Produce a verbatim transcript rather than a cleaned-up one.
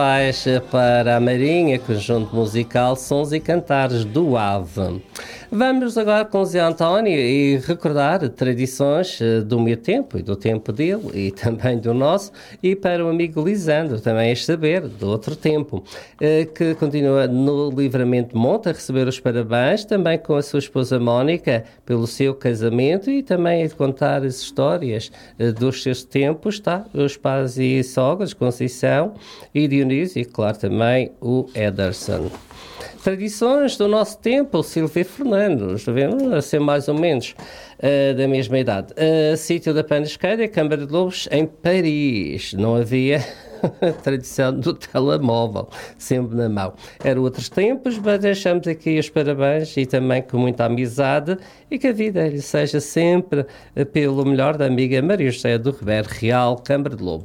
Vais para a Marinha, conjunto musical Sons e Cantares do Ave. Vamos agora com o Zé António e recordar tradições do meu tempo e do tempo dele e também do nosso, e para o amigo Lisandro também és saber do outro tempo, que continua no Livramento Monte a receber os parabéns, também com a sua esposa Mónica pelo seu casamento, e também a contar as histórias dos seus tempos, tá? Os pais e sogras, Conceição e Dionísio, e claro também o Ederson. Tradições do nosso tempo, o Silvio Fernandes, devemos ser mais ou menos uh, da mesma idade. Uh, sítio da Panisqueira, Câmara de Lobos, em Paris. Não havia a tradição do telemóvel, sempre na mão. Eram outros tempos, mas deixamos aqui os parabéns e também com muita amizade, e que a vida lhe seja sempre pelo melhor da amiga Maria José do Ribeiro Real, Câmara de Lobos.